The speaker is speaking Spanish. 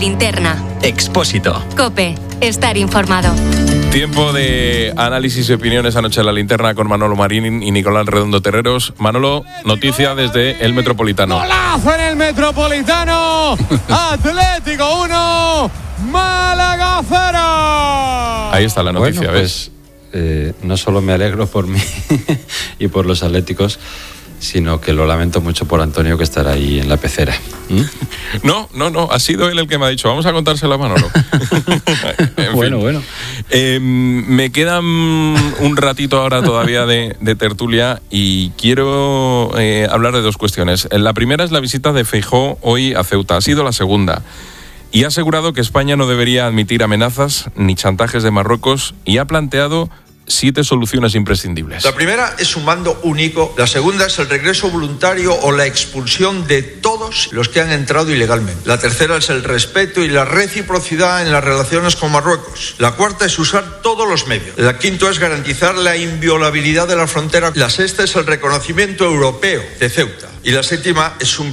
linterna. Expósito. COPE. Estar informado. Tiempo de análisis y opiniones anoche en la linterna con Manolo Marín y Nicolás Redondo Terreros. Manolo, noticia desde el Metropolitano. ¡Golazo en el Metropolitano! Atlético 1, Málaga 0. Ahí está la noticia, bueno, ¿ves? No solo me alegro por mí y por los atléticos, sino que lo lamento mucho por Antonio, que estará ahí en la pecera. No, ha sido él el que me ha dicho, vamos a contárselo a Manolo. Bueno. Me quedan un ratito ahora todavía de tertulia y quiero hablar de dos cuestiones. La primera es la visita de Feijóo hoy a Ceuta. Ha sido la segunda. Y ha asegurado que España no debería admitir amenazas ni chantajes de Marruecos y ha planteado 7 soluciones imprescindibles. La primera es un mando único, la segunda es el regreso voluntario o la expulsión de todos los que han entrado ilegalmente. La tercera es el respeto y la reciprocidad en las relaciones con Marruecos. La cuarta es usar todos los medios. La quinta es garantizar la inviolabilidad de la frontera. La sexta es el reconocimiento europeo de Ceuta. Y la séptima es un